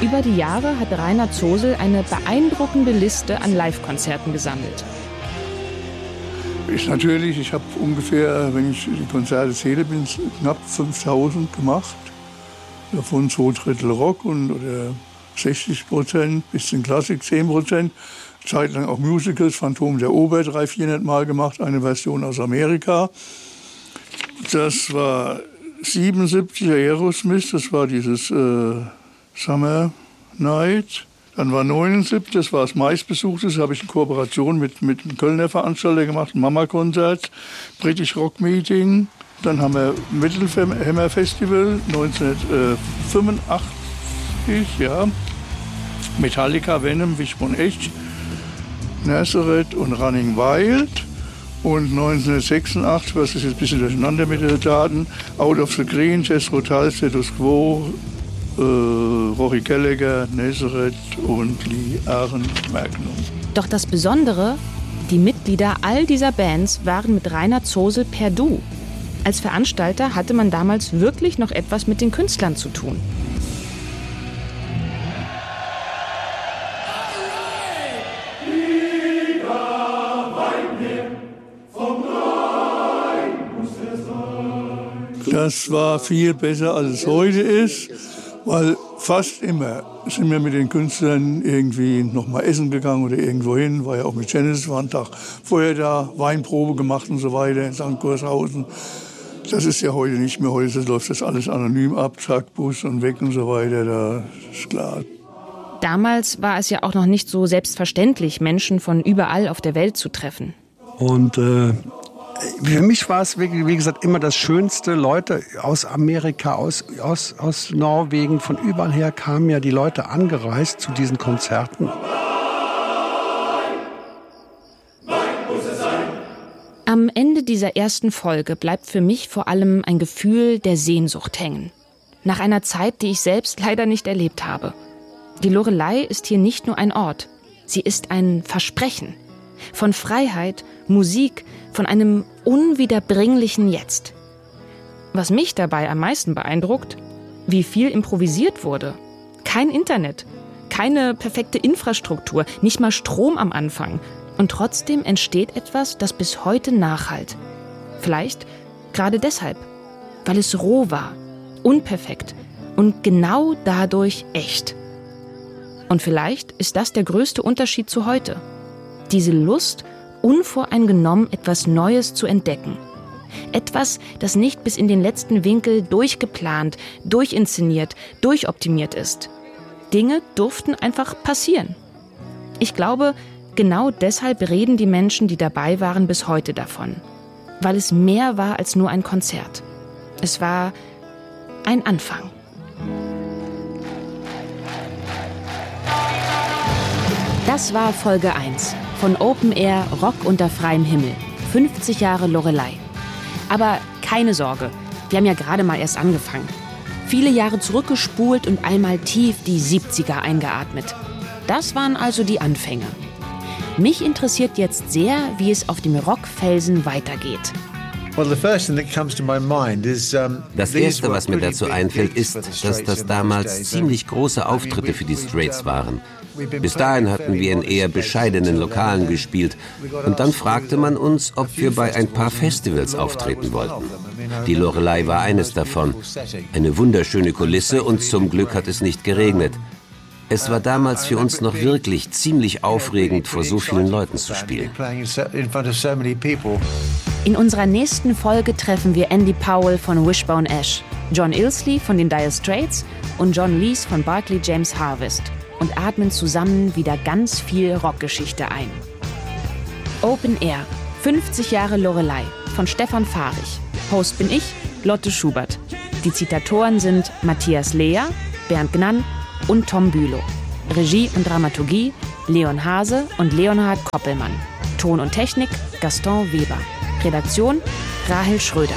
Über die Jahre hat Rainer Zosel eine beeindruckende Liste an Live-Konzerten gesammelt. Ich habe ungefähr, wenn ich die Konzerte zähle, bin knapp 5000 gemacht. Davon 2/3 Rock oder 60%, bisschen Klassik 10%. Zeitlang auch Musicals, Phantom der Oper 300-400 Mal gemacht, eine Version aus Amerika. Das war 77 Aerosmith, das war dieses Summer Night. Dann war 79, das war das meistbesuchte, das habe ich in Kooperation mit einem Kölner Veranstalter gemacht, ein Mama-Konzert, British Rock Meeting. Dann haben wir Metal Hammer Festival 1985, ja. Metallica, Venom, Wishbone Echt, Nazareth und Running Wild. Und 1986, was ist jetzt ein bisschen durcheinander mit den Daten, Out of the Green, Jethro Tull, Status Quo, Rory Gallagher, Nazareth und Lee Aaron Magnum. Doch das Besondere, die Mitglieder all dieser Bands waren mit Rainer Zosel per Du. Als Veranstalter hatte man damals wirklich noch etwas mit den Künstlern zu tun. Das war viel besser, als es heute ist, weil fast immer sind wir mit den Künstlern irgendwie noch mal essen gegangen oder irgendwo hin. War ja auch mit Genesis, war ein Tag vorher da, Weinprobe gemacht und so weiter in St. Gorshausen. Das ist ja heute nicht mehr. Heute läuft das alles anonym ab, zack, Bus und weg und so weiter, da ist klar. Damals war es ja auch noch nicht so selbstverständlich, Menschen von überall auf der Welt zu treffen. Und für mich war es, wie gesagt, immer das Schönste. Leute aus Amerika, aus Norwegen, von überall her kamen ja die Leute angereist zu diesen Konzerten. Am Ende dieser ersten Folge bleibt für mich vor allem ein Gefühl der Sehnsucht hängen. Nach einer Zeit, die ich selbst leider nicht erlebt habe. Die Loreley ist hier nicht nur ein Ort. Sie ist ein Versprechen. Von Freiheit, Musik, von einem unwiederbringlichen Jetzt. Was mich dabei am meisten beeindruckt, wie viel improvisiert wurde. Kein Internet, keine perfekte Infrastruktur, nicht mal Strom am Anfang. Und trotzdem entsteht etwas, das bis heute nachhallt. Vielleicht gerade deshalb, weil es roh war, unperfekt und genau dadurch echt. Und vielleicht ist das der größte Unterschied zu heute. Diese Lust, unvoreingenommen etwas Neues zu entdecken. Etwas, das nicht bis in den letzten Winkel durchgeplant, durchinszeniert, durchoptimiert ist. Dinge durften einfach passieren. Ich glaube, genau deshalb reden die Menschen, die dabei waren, bis heute davon. Weil es mehr war als nur ein Konzert. Es war ein Anfang. Das war Folge 1 von Open Air Rock unter freiem Himmel. 50 Jahre Loreley. Aber keine Sorge, wir haben ja gerade mal erst angefangen. Viele Jahre zurückgespult und einmal tief die 70er eingeatmet. Das waren also die Anfänge. Mich interessiert jetzt sehr, wie es auf dem Rockfelsen weitergeht. Das Erste, was mir dazu einfällt, ist, dass das damals ziemlich große Auftritte für die Straits waren. Bis dahin hatten wir in eher bescheidenen Lokalen gespielt. Und dann fragte man uns, ob wir bei ein paar Festivals auftreten wollten. Die Loreley war eines davon. Eine wunderschöne Kulisse und zum Glück hat es nicht geregnet. Es war damals für uns noch wirklich ziemlich aufregend, vor so vielen Leuten zu spielen. In unserer nächsten Folge treffen wir Andy Powell von Wishbone Ash, John Illsley von den Dire Straits und John Lees von Barclay James Harvest und atmen zusammen wieder ganz viel Rockgeschichte ein. Open Air, 50 Jahre Loreley von Stefan Fahrig. Host bin ich, Lotte Schubert. Die Zitatoren sind Matthias Lehr, Bernd Gnann und Tom Bülow. Regie und Dramaturgie Leon Hase und Leonhard Koppelmann. Ton und Technik Gaston Weber. Redaktion Rahel Schröder.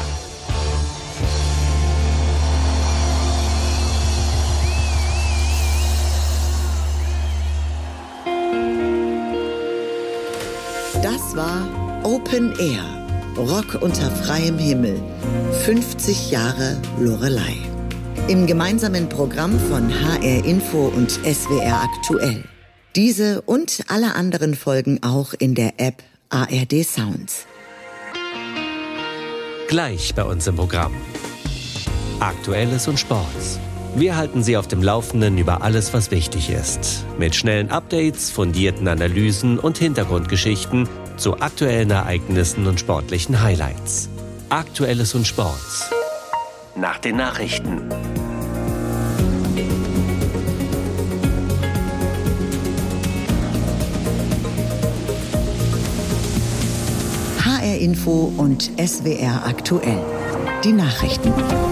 Das war Open Air. Rock unter freiem Himmel. 50 Jahre Loreley. Im gemeinsamen Programm von HR Info und SWR Aktuell. Diese und alle anderen Folgen auch in der App ARD Sounds. Gleich bei uns im Programm. Aktuelles und Sports. Wir halten Sie auf dem Laufenden über alles, was wichtig ist. Mit schnellen Updates, fundierten Analysen und Hintergrundgeschichten zu aktuellen Ereignissen und sportlichen Highlights. Aktuelles und Sports. Nach den Nachrichten. HR Info und SWR Aktuell. Die Nachrichten.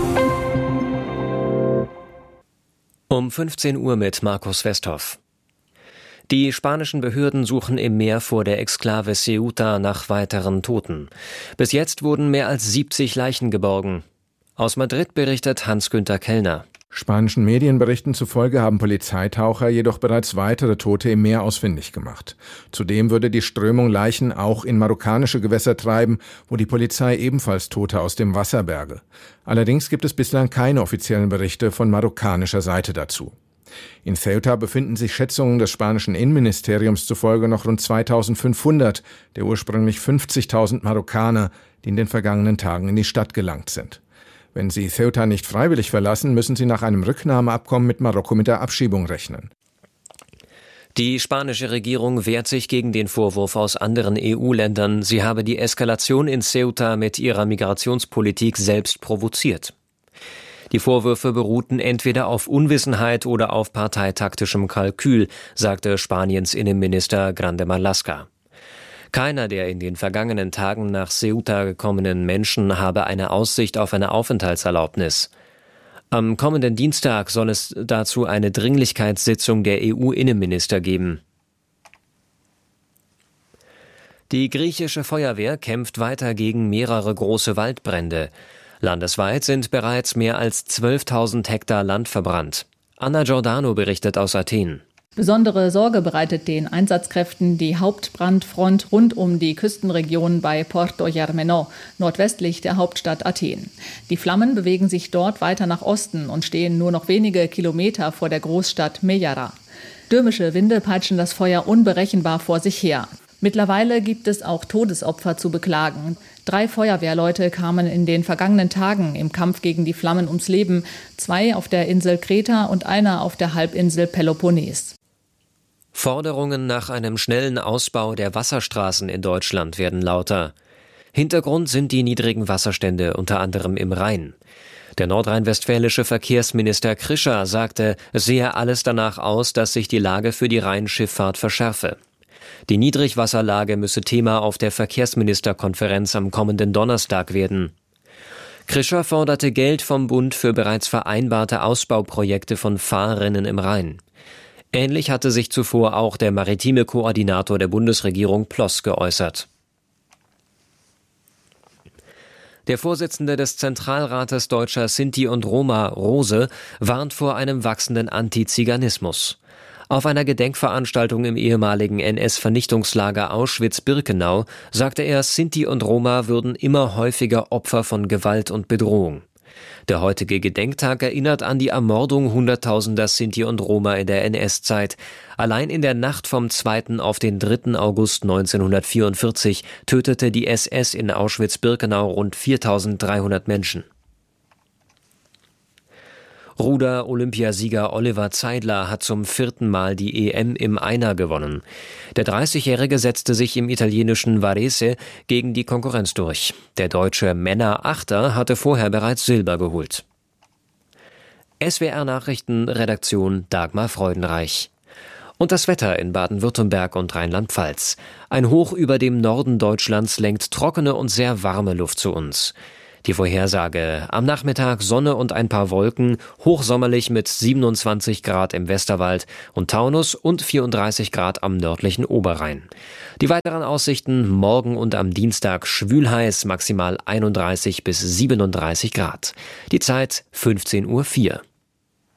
Um 15 Uhr mit Markus Westhoff. Die spanischen Behörden suchen im Meer vor der Exklave Ceuta nach weiteren Toten. Bis jetzt wurden mehr als 70 Leichen geborgen. Aus Madrid berichtet Hans-Günther Kellner. Spanischen Medienberichten zufolge haben Polizeitaucher jedoch bereits weitere Tote im Meer ausfindig gemacht. Zudem würde die Strömung Leichen auch in marokkanische Gewässer treiben, wo die Polizei ebenfalls Tote aus dem Wasser berge. Allerdings gibt es bislang keine offiziellen Berichte von marokkanischer Seite dazu. In Ceuta befinden sich Schätzungen des spanischen Innenministeriums zufolge noch rund 2500 der ursprünglich 50.000 Marokkaner, die in den vergangenen Tagen in die Stadt gelangt sind. Wenn sie Ceuta nicht freiwillig verlassen, müssen sie nach einem Rücknahmeabkommen mit Marokko mit der Abschiebung rechnen. Die spanische Regierung wehrt sich gegen den Vorwurf aus anderen EU-Ländern, sie habe die Eskalation in Ceuta mit ihrer Migrationspolitik selbst provoziert. Die Vorwürfe beruhten entweder auf Unwissenheit oder auf parteitaktischem Kalkül, sagte Spaniens Innenminister Grande Marlaska. Keiner der in den vergangenen Tagen nach Ceuta gekommenen Menschen habe eine Aussicht auf eine Aufenthaltserlaubnis. Am kommenden Dienstag soll es dazu eine Dringlichkeitssitzung der EU-Innenminister geben. Die griechische Feuerwehr kämpft weiter gegen mehrere große Waldbrände. Landesweit sind bereits mehr als 12.000 Hektar Land verbrannt. Anna Giordano berichtet aus Athen. Besondere Sorge bereitet den Einsatzkräften die Hauptbrandfront rund um die Küstenregion bei Porto Germano, nordwestlich der Hauptstadt Athen. Die Flammen bewegen sich dort weiter nach Osten und stehen nur noch wenige Kilometer vor der Großstadt Mejara. Stürmische Winde peitschen das Feuer unberechenbar vor sich her. Mittlerweile gibt es auch Todesopfer zu beklagen. 3 Feuerwehrleute kamen in den vergangenen Tagen im Kampf gegen die Flammen ums Leben, 2 auf der Insel Kreta und einer auf der Halbinsel Peloponnes. Forderungen nach einem schnellen Ausbau der Wasserstraßen in Deutschland werden lauter. Hintergrund sind die niedrigen Wasserstände, unter anderem im Rhein. Der nordrhein-westfälische Verkehrsminister Krischer sagte, es sehe alles danach aus, dass sich die Lage für die Rheinschifffahrt verschärfe. Die Niedrigwasserlage müsse Thema auf der Verkehrsministerkonferenz am kommenden Donnerstag werden. Krischer forderte Geld vom Bund für bereits vereinbarte Ausbauprojekte von Fahrrinnen im Rhein. Ähnlich hatte sich zuvor auch der maritime Koordinator der Bundesregierung Ploss geäußert. Der Vorsitzende des Zentralrates Deutscher Sinti und Roma, Rose, warnt vor einem wachsenden Antiziganismus. Auf einer Gedenkveranstaltung im ehemaligen NS-Vernichtungslager Auschwitz-Birkenau sagte er, Sinti und Roma würden immer häufiger Opfer von Gewalt und Bedrohung. Der heutige Gedenktag erinnert an die Ermordung Hunderttausender Sinti und Roma in der NS-Zeit. Allein in der Nacht vom 2. auf den 3. August 1944 tötete die SS in Auschwitz-Birkenau rund 4.300 Menschen. Ruder-Olympiasieger Oliver Zeidler hat zum 4. Mal die EM im Einer gewonnen. Der 30-Jährige setzte sich im italienischen Varese gegen die Konkurrenz durch. Der deutsche Männer-Achter hatte vorher bereits Silber geholt. SWR-Nachrichten, Redaktion Dagmar Freudenreich. Und das Wetter in Baden-Württemberg und Rheinland-Pfalz. Ein Hoch über dem Norden Deutschlands lenkt trockene und sehr warme Luft zu uns. Die Vorhersage: am Nachmittag Sonne und ein paar Wolken, hochsommerlich mit 27 Grad im Westerwald und Taunus und 34 Grad am nördlichen Oberrhein. Die weiteren Aussichten: morgen und am Dienstag schwülheiß, maximal 31 bis 37 Grad. Die Zeit 15:04 Uhr.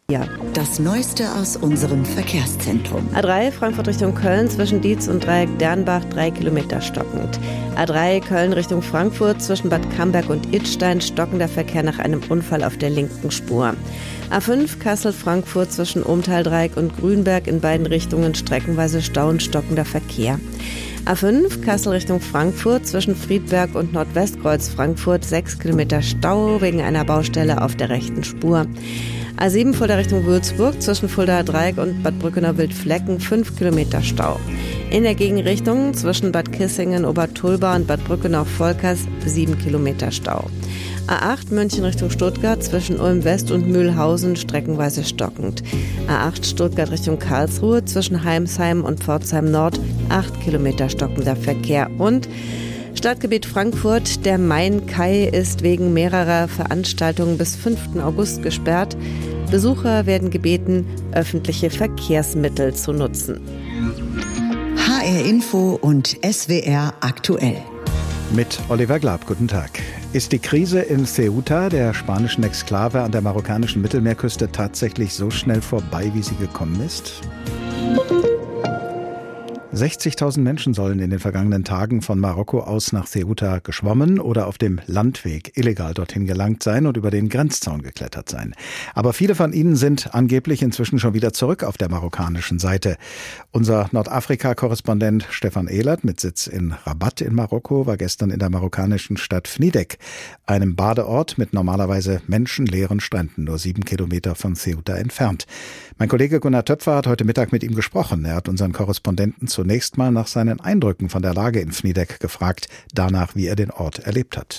Ja. Das Neueste aus unserem Verkehrszentrum. A3 Frankfurt Richtung Köln zwischen Dietz und Dreieck Dernbach 3 Kilometer stockend. A3 Köln Richtung Frankfurt zwischen Bad Camberg und Idstein stockender Verkehr nach einem Unfall auf der linken Spur. A5 Kassel-Frankfurt zwischen Ohmtal-Dreieck und Grünberg in beiden Richtungen streckenweise Stau und stockender Verkehr. A5 Kassel Richtung Frankfurt zwischen Friedberg und Nordwestkreuz Frankfurt 6 Kilometer Stau wegen einer Baustelle auf der rechten Spur. A7 Fulda Richtung Würzburg zwischen Fuldaer Dreieck und Bad Brückenau-Wildflecken 5 Kilometer Stau. In der Gegenrichtung zwischen Bad Kissingen, Obertulba und Bad Brückenau-Volkers 7 Kilometer Stau. A8 München Richtung Stuttgart zwischen Ulm West und Mühlhausen streckenweise stockend. A8 Stuttgart Richtung Karlsruhe zwischen Heimsheim und Pforzheim Nord 8 Kilometer stockender Verkehr. Und Stadtgebiet Frankfurt, der Main-Kai ist wegen mehrerer Veranstaltungen bis 5. August gesperrt. Besucher werden gebeten, öffentliche Verkehrsmittel zu nutzen. HR Info und SWR aktuell. Mit Oliver Glab, guten Tag. Ist die Krise in Ceuta, der spanischen Exklave an der marokkanischen Mittelmeerküste, tatsächlich so schnell vorbei, wie sie gekommen ist? 60.000 Menschen sollen in den vergangenen Tagen von Marokko aus nach Ceuta geschwommen oder auf dem Landweg illegal dorthin gelangt sein und über den Grenzzaun geklettert sein. Aber viele von ihnen sind angeblich inzwischen schon wieder zurück auf der marokkanischen Seite. Unser Nordafrika-Korrespondent Stefan Ehlert mit Sitz in Rabat in Marokko war gestern in der marokkanischen Stadt Fnidek, einem Badeort mit normalerweise menschenleeren Stränden, nur 7 Kilometer von Ceuta entfernt. Mein Kollege Gunnar Töpfer hat heute Mittag mit ihm gesprochen. Er hat unseren Korrespondenten zunächst mal nach seinen Eindrücken von der Lage in Fnidek gefragt, danach, wie er den Ort erlebt hat.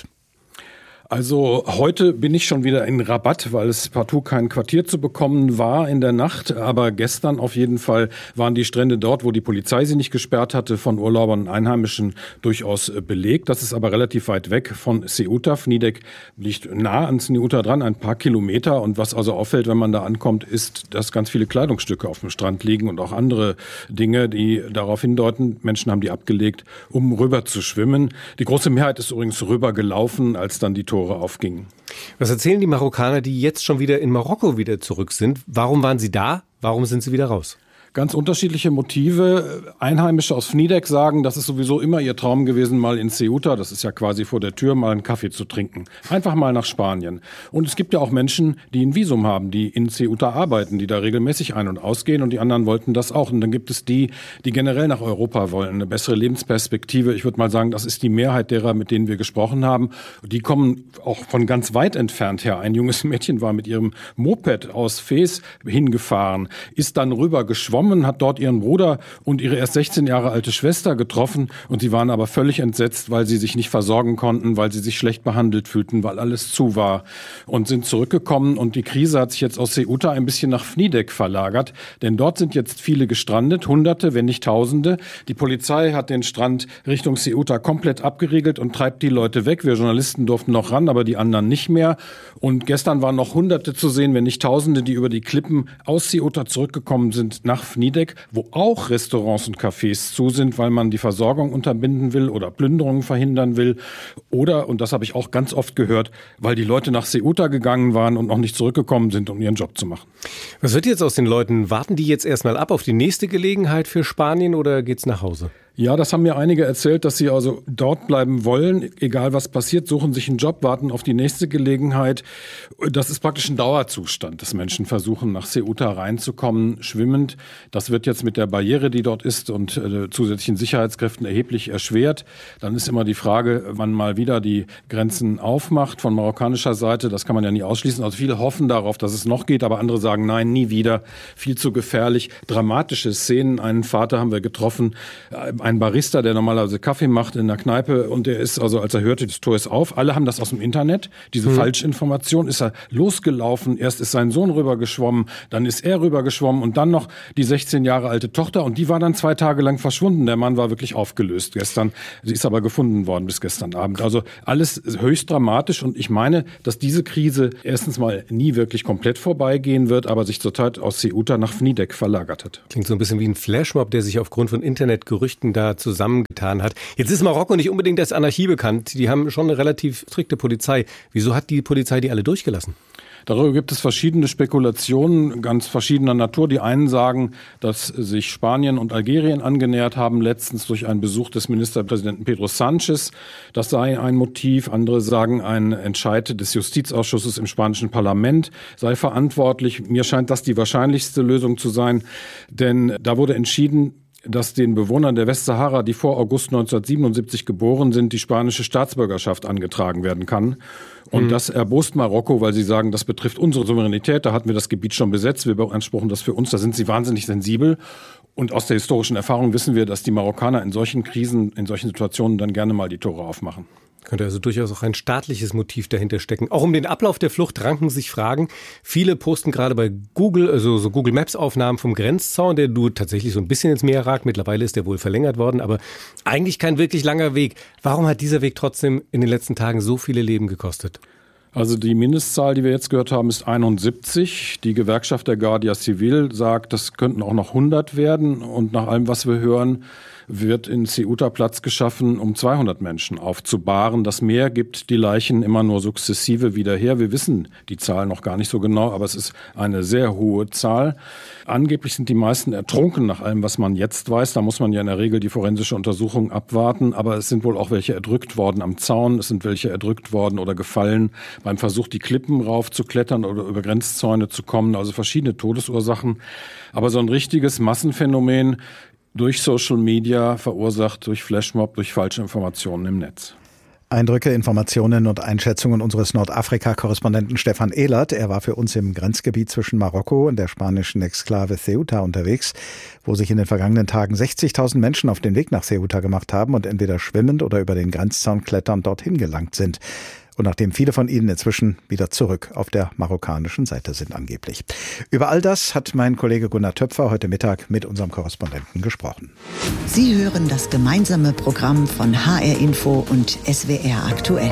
Also heute bin ich schon wieder in Rabat, weil es partout kein Quartier zu bekommen war in der Nacht. Aber gestern auf jeden Fall waren die Strände dort, wo die Polizei sie nicht gesperrt hatte, von Urlaubern und Einheimischen durchaus belegt. Das ist aber relativ weit weg von Ceuta. Fnidek liegt nah an Ceuta dran, ein paar Kilometer. Und was also auffällt, wenn man da ankommt, ist, dass ganz viele Kleidungsstücke auf dem Strand liegen und auch andere Dinge, die darauf hindeuten, Menschen haben die abgelegt, um rüber zu schwimmen. Die große Mehrheit ist übrigens rüber gelaufen, als dann die Tore aufgingen. Was erzählen die Marokkaner, die jetzt schon wieder in Marokko wieder zurück sind? Warum waren sie da? Warum sind sie wieder raus? Ganz unterschiedliche Motive. Einheimische aus Fnidek sagen, das ist sowieso immer ihr Traum gewesen, mal in Ceuta, das ist ja quasi vor der Tür, mal einen Kaffee zu trinken. Einfach mal nach Spanien. Und es gibt ja auch Menschen, die ein Visum haben, die in Ceuta arbeiten, die da regelmäßig ein- und ausgehen und die anderen wollten das auch. Und dann gibt es die, die generell nach Europa wollen, eine bessere Lebensperspektive. Ich würde mal sagen, das ist die Mehrheit derer, mit denen wir gesprochen haben. Die kommen auch von ganz weit entfernt her. Ein junges Mädchen war mit ihrem Moped aus Fez hingefahren, ist dann rüber geschwommen, hat dort ihren Bruder und ihre erst 16 Jahre alte Schwester getroffen und sie waren aber völlig entsetzt, weil sie sich nicht versorgen konnten, weil sie sich schlecht behandelt fühlten, weil alles zu war und sind zurückgekommen und die Krise hat sich jetzt aus Ceuta ein bisschen nach Fnidek verlagert, denn dort sind jetzt viele gestrandet, Hunderte, wenn nicht Tausende. Die Polizei hat den Strand Richtung Ceuta komplett abgeriegelt und treibt die Leute weg. Wir Journalisten durften noch ran, aber die anderen nicht mehr. Und gestern waren noch Hunderte zu sehen, wenn nicht Tausende, die über die Klippen aus Ceuta zurückgekommen sind nach Fnidek, wo auch Restaurants und Cafés zu sind, weil man die Versorgung unterbinden will oder Plünderungen verhindern will. Oder, und das habe ich auch ganz oft gehört, weil die Leute nach Ceuta gegangen waren und noch nicht zurückgekommen sind, um ihren Job zu machen. Was wird jetzt aus den Leuten? Warten die jetzt erstmal ab auf die nächste Gelegenheit für Spanien oder geht's nach Hause? Ja, das haben mir einige erzählt, dass sie also dort bleiben wollen, egal was passiert, suchen sich einen Job, warten auf die nächste Gelegenheit. Das ist praktisch ein Dauerzustand, dass Menschen versuchen, nach Ceuta reinzukommen, schwimmend. Das wird jetzt mit der Barriere, die dort ist und zusätzlichen Sicherheitskräften erheblich erschwert. Dann ist immer die Frage, wann mal wieder die Grenzen aufmacht von marokkanischer Seite. Das kann man ja nie ausschließen. Also viele hoffen darauf, dass es noch geht, aber andere sagen, nein, nie wieder. Viel zu gefährlich. Dramatische Szenen. Einen Vater haben wir getroffen, ein Barista, der normalerweise Kaffee macht in der Kneipe und der ist also, als er hörte, das Tor ist auf, alle haben das aus dem Internet, diese Falschinformation, ist er losgelaufen, erst ist sein Sohn rübergeschwommen, dann ist er rübergeschwommen und dann noch die 16 Jahre alte Tochter und die war dann 2 Tage lang verschwunden. Der Mann war wirklich aufgelöst gestern, sie ist aber gefunden worden bis gestern Abend. Also alles höchst dramatisch und ich meine, dass diese Krise erstens mal nie wirklich komplett vorbeigehen wird, aber sich zurzeit aus Ceuta nach Fnidek verlagert hat. Klingt so ein bisschen wie ein Flashmob, der sich aufgrund von Internetgerüchten da zusammengetan hat. Jetzt ist Marokko nicht unbedingt als Anarchie bekannt. Die haben schon eine relativ strikte Polizei. Wieso hat die Polizei die alle durchgelassen? Darüber gibt es verschiedene Spekulationen, ganz verschiedener Natur. Die einen sagen, dass sich Spanien und Algerien angenähert haben, letztens durch einen Besuch des Ministerpräsidenten Pedro Sanchez. Das sei ein Motiv. Andere sagen, ein Entscheid des Justizausschusses im spanischen Parlament sei verantwortlich. Mir scheint das die wahrscheinlichste Lösung zu sein, denn da wurde entschieden, dass den Bewohnern der Westsahara, die vor August 1977 geboren sind, die spanische Staatsbürgerschaft angetragen werden kann. Und das erbost Marokko, weil sie sagen, das betrifft unsere Souveränität, da hatten wir das Gebiet schon besetzt, wir beanspruchen das für uns, da sind sie wahnsinnig sensibel. Und aus der historischen Erfahrung wissen wir, dass die Marokkaner in solchen Krisen, in solchen Situationen dann gerne mal die Tore aufmachen. Könnte also durchaus auch ein staatliches Motiv dahinter stecken. Auch um den Ablauf der Flucht ranken sich Fragen. Viele posten gerade bei Google, also so Google Maps Aufnahmen vom Grenzzaun, der nur tatsächlich so ein bisschen ins Meer ragt. Mittlerweile ist der wohl verlängert worden, aber eigentlich kein wirklich langer Weg. Warum hat dieser Weg trotzdem in den letzten Tagen so viele Leben gekostet? Also die Mindestzahl, die wir jetzt gehört haben, ist 71. Die Gewerkschaft der Guardia Civil sagt, das könnten auch noch 100 werden. Und nach allem, was wir hören, wird in Ceuta Platz geschaffen, um 200 Menschen aufzubahren. Das Meer gibt die Leichen immer nur sukzessive wieder her. Wir wissen die Zahl noch gar nicht so genau, aber es ist eine sehr hohe Zahl. Angeblich sind die meisten ertrunken, nach allem, was man jetzt weiß. Da muss man ja in der Regel die forensische Untersuchung abwarten. Aber es sind wohl auch welche erdrückt worden am Zaun. Es sind welche erdrückt worden oder gefallen beim Versuch, die Klippen raufzuklettern oder über Grenzzäune zu kommen. Also verschiedene Todesursachen. Aber so ein richtiges Massenphänomen durch Social Media verursacht, durch Flashmob, durch falsche Informationen im Netz. Eindrücke, Informationen und Einschätzungen unseres Nordafrika-Korrespondenten Stefan Ehlert. Er war für uns im Grenzgebiet zwischen Marokko und der spanischen Exklave Ceuta unterwegs, wo sich in den vergangenen Tagen 60.000 Menschen auf den Weg nach Ceuta gemacht haben und entweder schwimmend oder über den Grenzzaun kletternd dorthin gelangt sind. Und nachdem viele von ihnen inzwischen wieder zurück auf der marokkanischen Seite sind angeblich. Über all das hat mein Kollege Gunnar Töpfer heute Mittag mit unserem Korrespondenten gesprochen. Sie hören das gemeinsame Programm von HR Info und SWR Aktuell.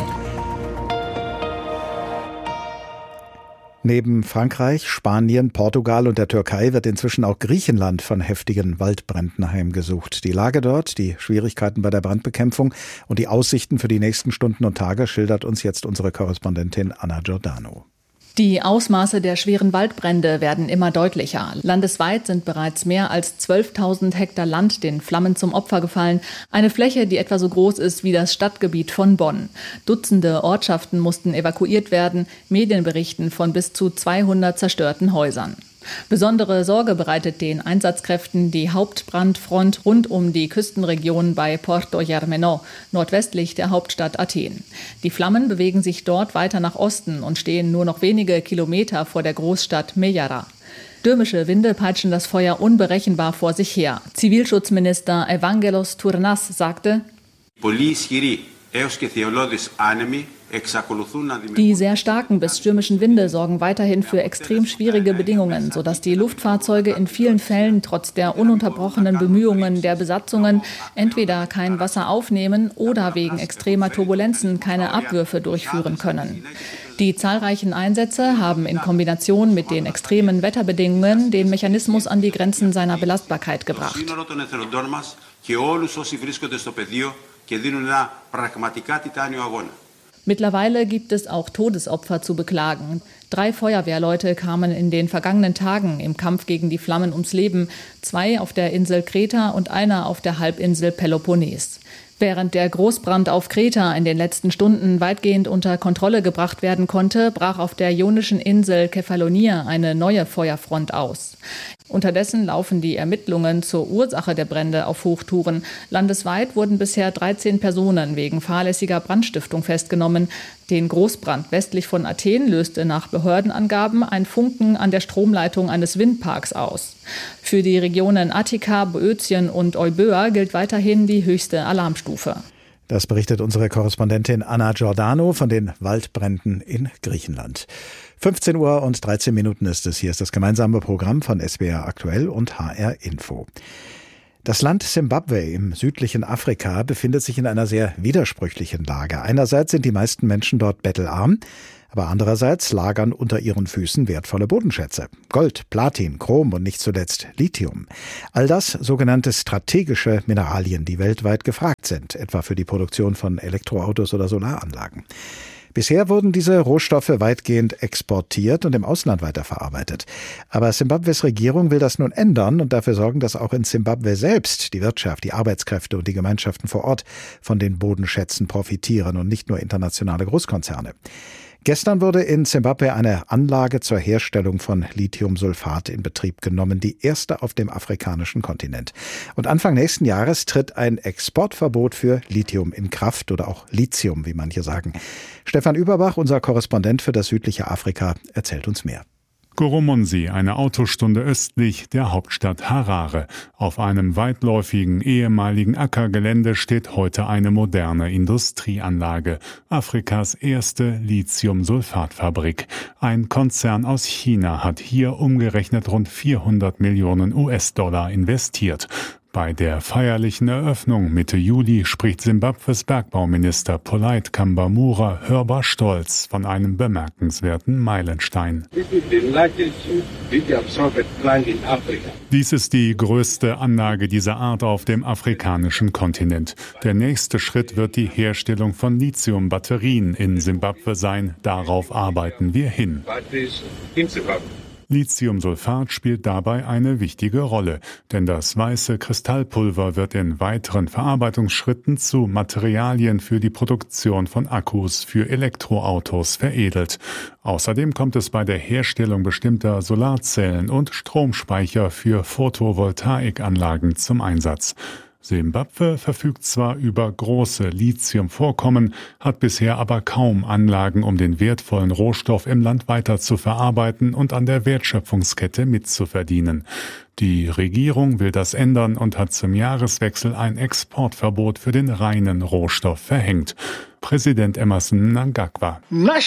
Neben Frankreich, Spanien, Portugal und der Türkei wird inzwischen auch Griechenland von heftigen Waldbränden heimgesucht. Die Lage dort, die Schwierigkeiten bei der Brandbekämpfung und die Aussichten für die nächsten Stunden und Tage schildert uns jetzt unsere Korrespondentin Anna Giordano. Die Ausmaße der schweren Waldbrände werden immer deutlicher. Landesweit sind bereits mehr als 12.000 Hektar Land den Flammen zum Opfer gefallen. Eine Fläche, die etwa so groß ist wie das Stadtgebiet von Bonn. Dutzende Ortschaften mussten evakuiert werden. Medien berichten von bis zu 200 zerstörten Häusern. Besondere Sorge bereitet den Einsatzkräften die Hauptbrandfront rund um die Küstenregion bei Porto Germano, nordwestlich der Hauptstadt Athen. Die Flammen bewegen sich dort weiter nach Osten und stehen nur noch wenige Kilometer vor der Großstadt Mejara. Stürmische Winde peitschen das Feuer unberechenbar vor sich her. Zivilschutzminister Evangelos Tournas sagte: Die sehr starken bis stürmischen Winde sorgen weiterhin für extrem schwierige Bedingungen, sodass die Luftfahrzeuge in vielen Fällen trotz der ununterbrochenen Bemühungen der Besatzungen entweder kein Wasser aufnehmen oder wegen extremer Turbulenzen keine Abwürfe durchführen können. Die zahlreichen Einsätze haben in Kombination mit den extremen Wetterbedingungen den Mechanismus an die Grenzen seiner Belastbarkeit gebracht. Mittlerweile gibt es auch Todesopfer zu beklagen. 3 Feuerwehrleute kamen in den vergangenen Tagen im Kampf gegen die Flammen ums Leben, 2 auf der Insel Kreta und einer auf der Halbinsel Peloponnes. Während der Großbrand auf Kreta in den letzten Stunden weitgehend unter Kontrolle gebracht werden konnte, brach auf der ionischen Insel Kefalonia eine neue Feuerfront aus. Unterdessen laufen die Ermittlungen zur Ursache der Brände auf Hochtouren. Landesweit wurden bisher 13 Personen wegen fahrlässiger Brandstiftung festgenommen. Den Großbrand westlich von Athen löste nach Behördenangaben ein Funken an der Stromleitung eines Windparks aus. Für die Regionen Attika, Boötien und Euböa gilt weiterhin die höchste Alarmstufe. Das berichtet unsere Korrespondentin Anna Giordano von den Waldbränden in Griechenland. 15 Uhr und 13 Minuten ist es. Hier ist das gemeinsame Programm von SWR Aktuell und HR Info. Das Land Simbabwe im südlichen Afrika befindet sich in einer sehr widersprüchlichen Lage. Einerseits sind die meisten Menschen dort bettelarm, aber andererseits lagern unter ihren Füßen wertvolle Bodenschätze. Gold, Platin, Chrom und nicht zuletzt Lithium. All das sogenannte strategische Mineralien, die weltweit gefragt sind, etwa für die Produktion von Elektroautos oder Solaranlagen. Bisher wurden diese Rohstoffe weitgehend exportiert und im Ausland weiterverarbeitet. Aber Simbabwes Regierung will das nun ändern und dafür sorgen, dass auch in Simbabwe selbst die Wirtschaft, die Arbeitskräfte und die Gemeinschaften vor Ort von den Bodenschätzen profitieren und nicht nur internationale Großkonzerne. Gestern wurde in Simbabwe eine Anlage zur Herstellung von Lithiumsulfat in Betrieb genommen, die erste auf dem afrikanischen Kontinent. Und Anfang nächsten Jahres tritt ein Exportverbot für Lithium in Kraft oder auch Lithium, wie manche sagen. Stefan Überbach, unser Korrespondent für das südliche Afrika, erzählt uns mehr. Goromonzi, eine Autostunde östlich der Hauptstadt Harare. Auf einem weitläufigen ehemaligen Ackergelände steht heute eine moderne Industrieanlage. Afrikas erste Lithiumsulfatfabrik. Ein Konzern aus China hat hier umgerechnet rund 400 Millionen US-Dollar investiert. Bei der feierlichen Eröffnung Mitte Juli spricht Simbabwes Bergbauminister Polite Kambamura hörbar stolz von einem bemerkenswerten Meilenstein. Dies ist die größte Anlage dieser Art auf dem afrikanischen Kontinent. Der nächste Schritt wird die Herstellung von Lithium-Batterien in Simbabwe sein. Darauf arbeiten wir hin. Lithiumsulfat spielt dabei eine wichtige Rolle, denn das weiße Kristallpulver wird in weiteren Verarbeitungsschritten zu Materialien für die Produktion von Akkus für Elektroautos veredelt. Außerdem kommt es bei der Herstellung bestimmter Solarzellen und Stromspeicher für Photovoltaikanlagen zum Einsatz. Simbabwe verfügt zwar über große Lithiumvorkommen, hat bisher aber kaum Anlagen, um den wertvollen Rohstoff im Land weiter zu verarbeiten und an der Wertschöpfungskette mitzuverdienen. Die Regierung will das ändern und hat zum Jahreswechsel ein Exportverbot für den reinen Rohstoff verhängt. Präsident Emmerson Mnangagwa.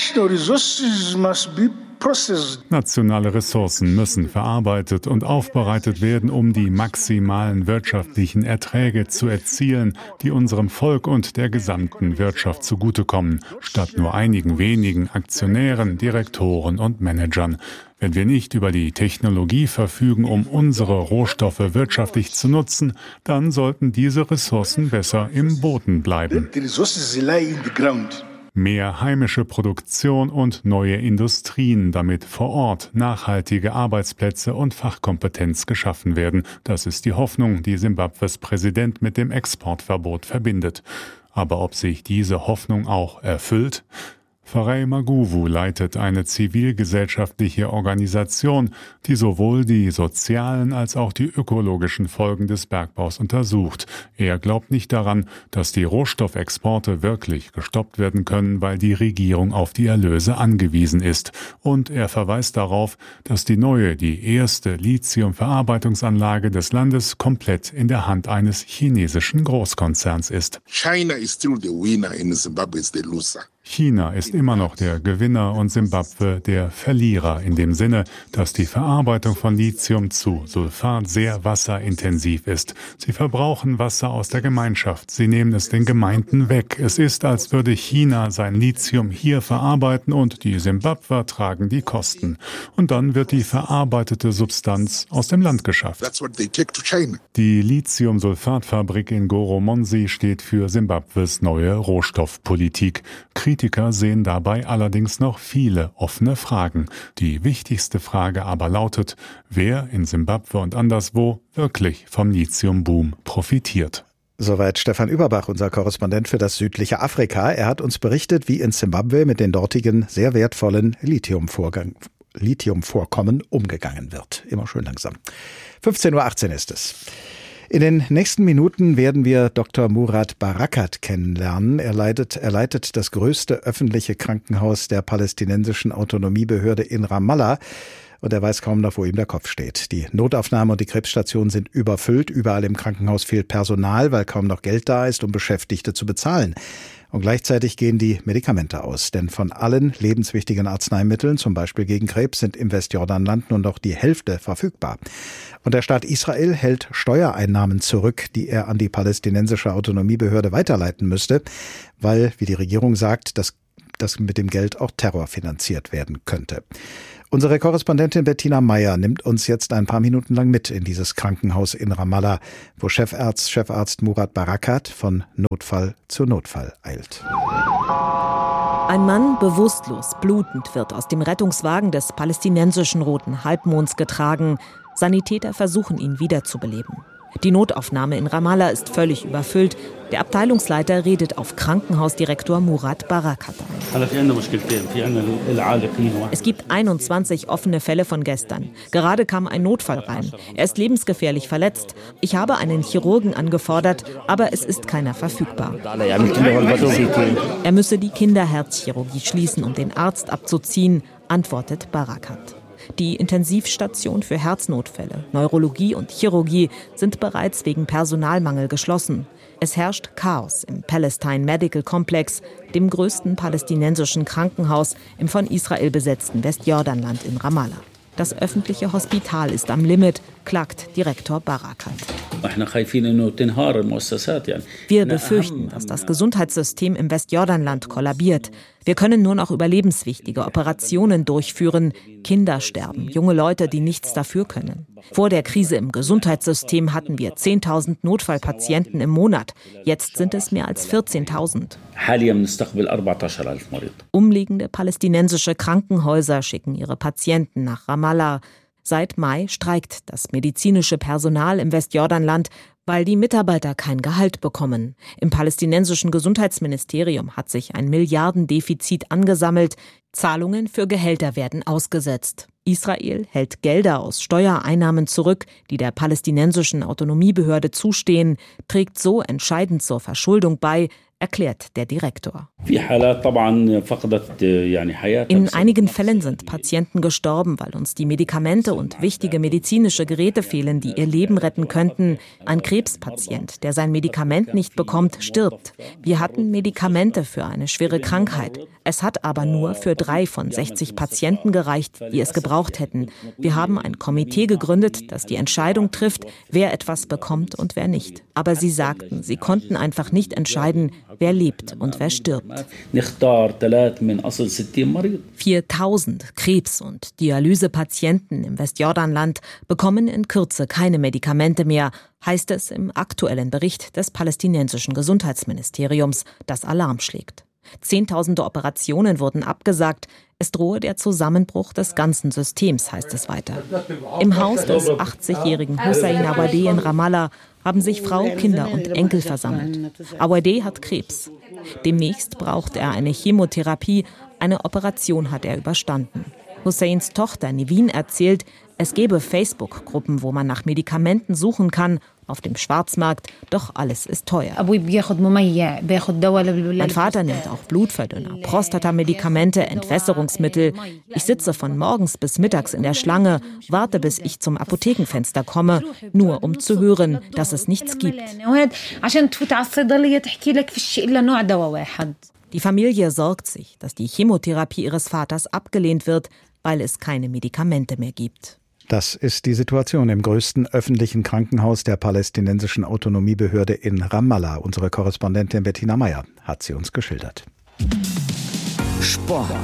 Nationale Ressourcen müssen verarbeitet und aufbereitet werden, um die maximalen wirtschaftlichen Erträge zu erzielen, die unserem Volk und der gesamten Wirtschaft zugutekommen, statt nur einigen wenigen Aktionären, Direktoren und Managern. Wenn wir nicht über die Technologie verfügen, um unsere Rohstoffe wirtschaftlich zu nutzen, dann sollten diese Ressourcen besser im Boden bleiben. Mehr heimische Produktion und neue Industrien, damit vor Ort nachhaltige Arbeitsplätze und Fachkompetenz geschaffen werden. Das ist die Hoffnung, die Simbabwes Präsident mit dem Exportverbot verbindet. Aber ob sich diese Hoffnung auch erfüllt? Farai Maguwu leitet eine zivilgesellschaftliche Organisation, die sowohl die sozialen als auch die ökologischen Folgen des Bergbaus untersucht. Er glaubt nicht daran, dass die Rohstoffexporte wirklich gestoppt werden können, weil die Regierung auf die Erlöse angewiesen ist. Und er verweist darauf, dass die erste Lithiumverarbeitungsanlage des Landes komplett in der Hand eines chinesischen Großkonzerns ist. China is still the winner and Zimbabwe is the loser. China ist immer noch der Gewinner und Simbabwe der Verlierer in dem Sinne, dass die Verarbeitung von Lithium zu Sulfat sehr wasserintensiv ist. Sie verbrauchen Wasser aus der Gemeinschaft. Sie nehmen es den Gemeinden weg. Es ist, als würde China sein Lithium hier verarbeiten und die Simbabwer tragen die Kosten. Und dann wird die verarbeitete Substanz aus dem Land geschafft. Die Lithiumsulfatfabrik in Goromonzi steht für Simbabwes neue Rohstoffpolitik. Kritiker sehen dabei allerdings noch viele offene Fragen. Die wichtigste Frage aber lautet, wer in Simbabwe und anderswo wirklich vom Lithiumboom profitiert. Soweit Stefan Überbach, unser Korrespondent für das südliche Afrika. Er hat uns berichtet, wie in Simbabwe mit den dortigen sehr wertvollen Lithiumvorkommen umgegangen wird. Immer schön langsam. 15:18 Uhr ist es. In den nächsten Minuten werden wir Dr. Murat Barakat kennenlernen. Er leitet das größte öffentliche Krankenhaus der palästinensischen Autonomiebehörde in Ramallah. Und er weiß kaum noch, wo ihm der Kopf steht. Die Notaufnahme und die Krebsstationen sind überfüllt. Überall im Krankenhaus fehlt Personal, weil kaum noch Geld da ist, um Beschäftigte zu bezahlen. Und gleichzeitig gehen die Medikamente aus. Denn von allen lebenswichtigen Arzneimitteln, zum Beispiel gegen Krebs, sind im Westjordanland nur noch die Hälfte verfügbar. Und der Staat Israel hält Steuereinnahmen zurück, die er an die palästinensische Autonomiebehörde weiterleiten müsste, weil, wie die Regierung sagt, dass mit dem Geld auch Terror finanziert werden könnte. Unsere Korrespondentin Bettina Meyer nimmt uns jetzt ein paar Minuten lang mit in dieses Krankenhaus in Ramallah, wo Chefarzt Murat Barakat von Notfall zu Notfall eilt. Ein Mann, bewusstlos, blutend, wird aus dem Rettungswagen des palästinensischen Roten Halbmonds getragen. Sanitäter versuchen, ihn wiederzubeleben. Die Notaufnahme in Ramallah ist völlig überfüllt. Der Abteilungsleiter redet auf Krankenhausdirektor Murat Barakat ein. Es gibt 21 offene Fälle von gestern. Gerade kam ein Notfall rein. Er ist lebensgefährlich verletzt. Ich habe einen Chirurgen angefordert, aber es ist keiner verfügbar. Er müsse die Kinderherzchirurgie schließen, um den Arzt abzuziehen, antwortet Barakat. Die Intensivstation für Herznotfälle, Neurologie und Chirurgie sind bereits wegen Personalmangel geschlossen. Es herrscht Chaos im Palestine Medical Complex, dem größten palästinensischen Krankenhaus im von Israel besetzten Westjordanland in Ramallah. Das öffentliche Hospital ist am Limit, klagt Direktor Barakat. Wir befürchten, dass das Gesundheitssystem im Westjordanland kollabiert. Wir können nur noch überlebenswichtige Operationen durchführen. Kinder sterben, junge Leute, die nichts dafür können. Vor der Krise im Gesundheitssystem hatten wir 10.000 Notfallpatienten im Monat. Jetzt sind es mehr als 14.000. Umliegende palästinensische Krankenhäuser schicken ihre Patienten nach Ramallah. Seit Mai streikt das medizinische Personal im Westjordanland, weil die Mitarbeiter kein Gehalt bekommen. Im palästinensischen Gesundheitsministerium hat sich ein Milliardendefizit angesammelt. Zahlungen für Gehälter werden ausgesetzt. Israel hält Gelder aus Steuereinnahmen zurück, die der palästinensischen Autonomiebehörde zustehen, trägt so entscheidend zur Verschuldung bei, erklärt der Direktor. In einigen Fällen sind Patienten gestorben, weil uns die Medikamente und wichtige medizinische Geräte fehlen, die ihr Leben retten könnten. Ein Krebspatient, der sein Medikament nicht bekommt, stirbt. Wir hatten Medikamente für eine schwere Krankheit. Es hat aber nur für 3 von 60 Patienten gereicht, die es gebraucht hätten. Wir haben ein Komitee gegründet, das die Entscheidung trifft, wer etwas bekommt und wer nicht. Aber sie sagten, sie konnten einfach nicht entscheiden, wer lebt und wer stirbt. 4.000 Krebs- und Dialysepatienten im Westjordanland bekommen in Kürze keine Medikamente mehr, heißt es im aktuellen Bericht des palästinensischen Gesundheitsministeriums, das Alarm schlägt. Zehntausende Operationen wurden abgesagt. Es drohe der Zusammenbruch des ganzen Systems, heißt es weiter. Im Haus des 80-jährigen Hussein Awadeh in Ramallah haben sich Frau, Kinder und Enkel versammelt. Awadeh hat Krebs. Demnächst braucht er eine Chemotherapie. Eine Operation hat er überstanden. Husseins Tochter Nevin erzählt, es gebe Facebook-Gruppen, wo man nach Medikamenten suchen kann, auf dem Schwarzmarkt, doch alles ist teuer. Mein Vater nimmt auch Blutverdünner, Prostatamedikamente, Entwässerungsmittel. Ich sitze von morgens bis mittags in der Schlange, warte, bis ich zum Apothekenfenster komme, nur um zu hören, dass es nichts gibt. Die Familie sorgt sich, dass die Chemotherapie ihres Vaters abgelehnt wird, weil es keine Medikamente mehr gibt. Das ist die Situation im größten öffentlichen Krankenhaus der palästinensischen Autonomiebehörde in Ramallah. Unsere Korrespondentin Bettina Meyer hat sie uns geschildert. Sport.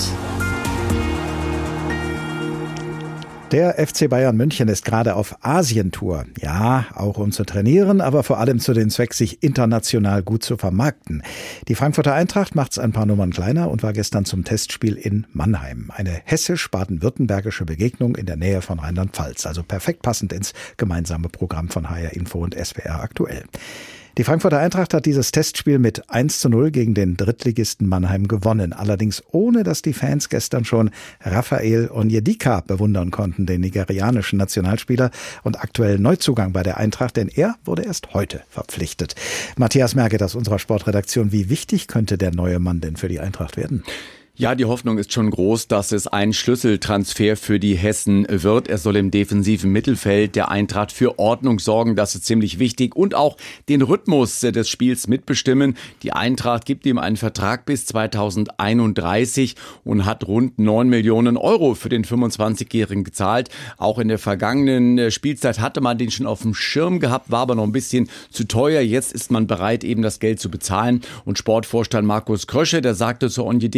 Der FC Bayern München ist gerade auf Asientour. Ja, auch um zu trainieren, aber vor allem zu dem Zweck, sich international gut zu vermarkten. Die Frankfurter Eintracht macht's ein paar Nummern kleiner und war gestern zum Testspiel in Mannheim. Eine hessisch-baden-württembergische Begegnung in der Nähe von Rheinland-Pfalz. Also perfekt passend ins gemeinsame Programm von HR Info und SWR aktuell. Die Frankfurter Eintracht hat dieses Testspiel mit 1:0 gegen den Drittligisten Mannheim gewonnen. Allerdings ohne, dass die Fans gestern schon Raphael Onyedika bewundern konnten, den nigerianischen Nationalspieler und aktuell Neuzugang bei der Eintracht, denn er wurde erst heute verpflichtet. Matthias Merget aus unserer Sportredaktion, wie wichtig könnte der neue Mann denn für die Eintracht werden? Ja, die Hoffnung ist schon groß, dass es ein Schlüsseltransfer für die Hessen wird. Er soll im defensiven Mittelfeld der Eintracht für Ordnung sorgen. Das ist ziemlich wichtig und auch den Rhythmus des Spiels mitbestimmen. Die Eintracht gibt ihm einen Vertrag bis 2031 und hat rund 9 Millionen Euro für den 25-Jährigen gezahlt. Auch in der vergangenen Spielzeit hatte man den schon auf dem Schirm gehabt, war aber noch ein bisschen zu teuer. Jetzt ist man bereit, eben das Geld zu bezahlen. Und Sportvorstand Markus Krösche, der sagte zu Onyedika,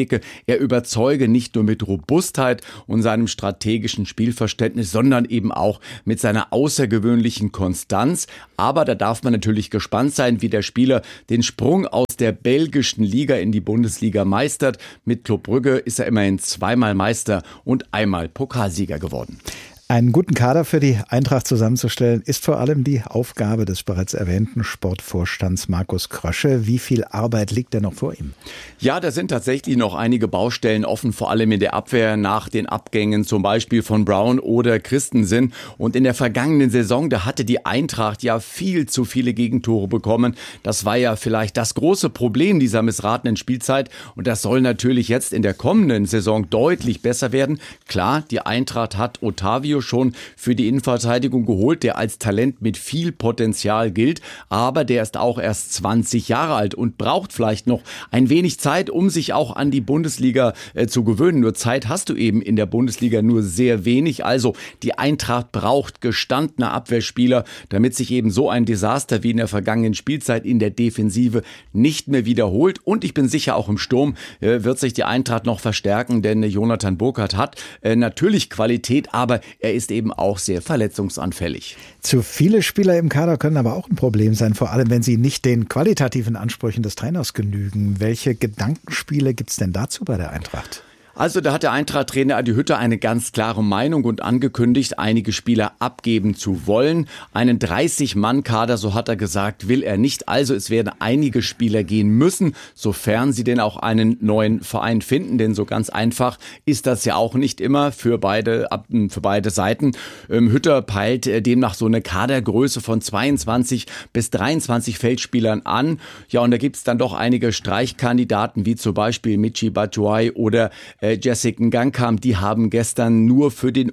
Er überzeuge nicht nur mit Robustheit und seinem strategischen Spielverständnis, sondern eben auch mit seiner außergewöhnlichen Konstanz. Aber da darf man natürlich gespannt sein, wie der Spieler den Sprung aus der belgischen Liga in die Bundesliga meistert. Mit Club Brügge ist er immerhin zweimal Meister und einmal Pokalsieger geworden. Einen guten Kader für die Eintracht zusammenzustellen, ist vor allem die Aufgabe des bereits erwähnten Sportvorstands Markus Krösche. Wie viel Arbeit liegt denn noch vor ihm? Ja, da sind tatsächlich noch einige Baustellen offen, vor allem in der Abwehr nach den Abgängen zum Beispiel von Brown oder Christensen. Und in der vergangenen Saison, da hatte die Eintracht ja viel zu viele Gegentore bekommen. Das war ja vielleicht das große Problem dieser missratenen Spielzeit. Und das soll natürlich jetzt in der kommenden Saison deutlich besser werden. Klar, die Eintracht hat Otavio schon für die Innenverteidigung geholt, der als Talent mit viel Potenzial gilt, aber der ist auch erst 20 Jahre alt und braucht vielleicht noch ein wenig Zeit, um sich auch an die Bundesliga zu gewöhnen. Nur Zeit hast du eben in der Bundesliga nur sehr wenig, also die Eintracht braucht gestandene Abwehrspieler, damit sich eben so ein Desaster wie in der vergangenen Spielzeit in der Defensive nicht mehr wiederholt. Und ich bin sicher, auch im Sturm wird sich die Eintracht noch verstärken, denn Jonathan Burkhardt hat natürlich Qualität, aber er ist eben auch sehr verletzungsanfällig. Zu viele Spieler im Kader können aber auch ein Problem sein, vor allem wenn sie nicht den qualitativen Ansprüchen des Trainers genügen. Welche Gedankenspiele gibt es denn dazu bei der Eintracht? Also da hat der Eintracht-Trainer Adi Hütter eine ganz klare Meinung und angekündigt, einige Spieler abgeben zu wollen. Einen 30-Mann-Kader, so hat er gesagt, will er nicht. Also es werden einige Spieler gehen müssen, sofern sie denn auch einen neuen Verein finden. Denn so ganz einfach ist das ja auch nicht immer für beide Seiten. Hütter peilt demnach so eine Kadergröße von 22 bis 23 Feldspielern an. Ja, und da gibt es dann doch einige Streichkandidaten, wie zum Beispiel Michy Batshuayi oder Jessica Gangkamp, die haben gestern nur für den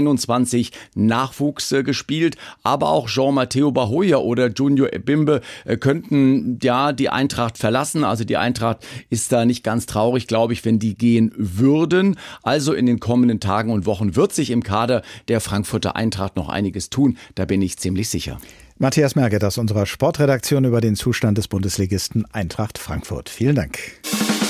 U21 Nachwuchs gespielt, aber auch Jean-Matteo Bahoya oder Junior Ebimbe könnten ja die Eintracht verlassen. Also die Eintracht ist da nicht ganz traurig, glaube ich, wenn die gehen würden. Also in den kommenden Tagen und Wochen wird sich im Kader der Frankfurter Eintracht noch einiges tun, da bin ich ziemlich sicher. Matthias Merget aus unserer Sportredaktion über den Zustand des Bundesligisten Eintracht Frankfurt. Vielen Dank.